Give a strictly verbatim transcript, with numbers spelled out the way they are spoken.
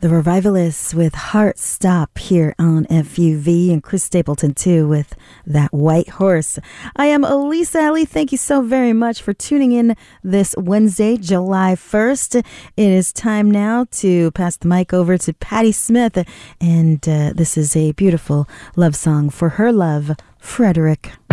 The Revivalists with Heart Stop here on F U V, and Chris Stapleton too with That White Horse. I am Elisa Alley. Thank you so very much for tuning in this Wednesday, July first. It is time now to pass the mic over to Patti Smith, and uh, this is a beautiful love song for her love, Frederick.